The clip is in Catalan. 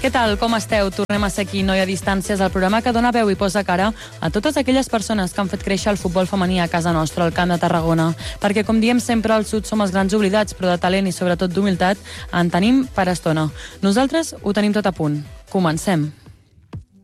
Què tal, com esteu? Tornem a ser aquí, Noia a Distàncies, el programa que dona veu i posa cara a totes aquelles persones que han fet créixer el futbol femení a casa nostra, al Camp de Tarragona. Perquè, com diem sempre, al sud som els grans oblidats, però de talent i sobretot d'humilitat en tenim per estona. Nosaltres ho tenim tot a punt. Comencem.